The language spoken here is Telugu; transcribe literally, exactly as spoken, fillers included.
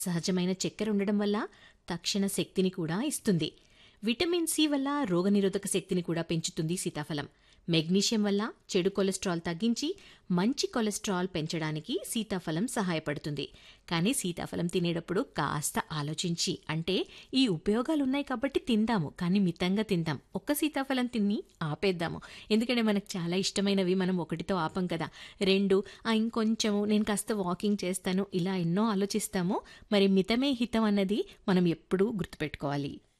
సహజమైన చక్కెర ఉండడం వల్ల తక్షణ శక్తిని కూడా ఇస్తుంది. విటమిన్ సి వల్ల రోగనిరోధక శక్తిని కూడా పెంచుతుంది సీతాఫలం. మెగ్నీషియం వల్ల చెడు కొలెస్ట్రాల్ తగ్గించి మంచి కొలెస్ట్రాల్ పెంచడానికి సీతాఫలం సహాయపడుతుంది. కానీ సీతాఫలం తినేటప్పుడు కాస్త ఆలోచించి, అంటే ఈ ఉపయోగాలున్నాయి కాబట్టి తిందాము, కానీ మితంగా తిందాం. ఒక్క సీతాఫలం తిని ఆపేద్దాము. ఎందుకంటే మనకు చాలా ఇష్టమైనవి మనం ఒకటితో ఆపం కదా. రెండు, ఆ ఇంకొంచెము, నేను కాస్త వాకింగ్ చేస్తాను, ఇలా ఎన్నో ఆలోచిస్తాము. మరి మితమే హితం అన్నది మనం ఎప్పుడూ గుర్తుపెట్టుకోవాలి.